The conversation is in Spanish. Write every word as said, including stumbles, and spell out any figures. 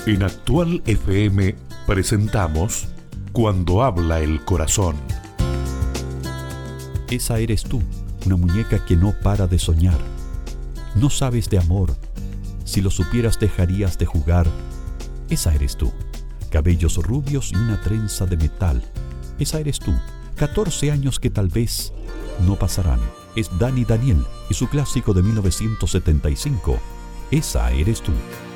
En Actual F M presentamos Cuando habla el corazón. Esa eres tú, una muñeca que no para de soñar. No sabes de amor. Si lo supieras dejarías de jugar. Esa eres tú. Cabellos rubios y una trenza de metal. Esa eres tú. catorce años que tal vez no pasarán. Es Dani Daniel y su clásico de mil novecientos setenta y cinco. Esa eres tú.